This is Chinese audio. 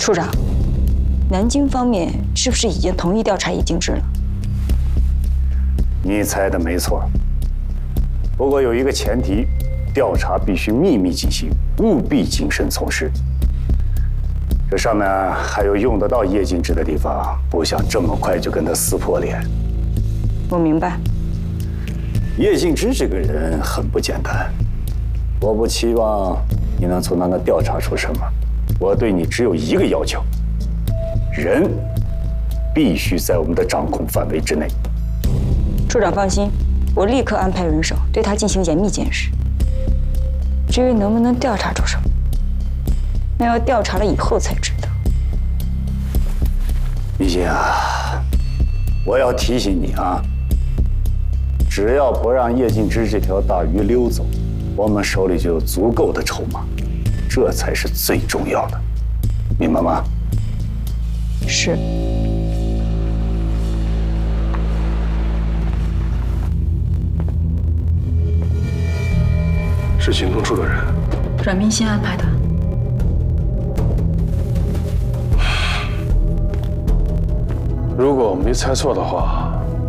处长，南京方面是不是已经同意调查叶静之了？ 你猜的没错，不过有一个前提，调查必须秘密进行，务必谨慎从事。这上面还有用得到叶静之的地方，不想这么快就跟他撕破脸。 我明白。 叶静之这个人很不简单，我不期望你能从他那调查出什么。我对你只有一个要求，人必须在我们的掌控范围之内。 处长放心，我立刻安排人手对他进行严密监视。至于能不能调查出什么，那要调查了以后才知道。 李静啊，我要提醒你啊，只要不让叶静之这条大鱼溜走，我们手里就有足够的筹码，这才是最重要的，明白吗？ 是。 是行动处的人， 阮明心安排的。 如果我没猜错的话，